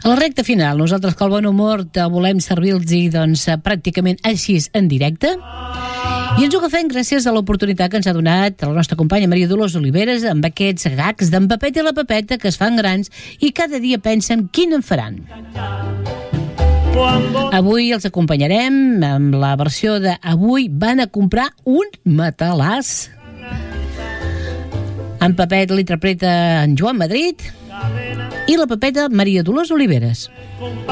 A la recta final, nosaltres que el bon humor te volem servir-los doncs, pràcticament així en directe. I ens ho agafem gràcies a l'oportunitat que ens ha donat la nostra companya Maria Dolors Oliveres amb aquests gags d'en Pepet i la Pepeta que es fan grans i cada dia pensen quin en faran. Avui els acompanyarem amb la versió de Avui van a comprar un matalàs. En Pepet l'interpreta en Joan Madrid i la Pepeta Maria Dolors Oliveres.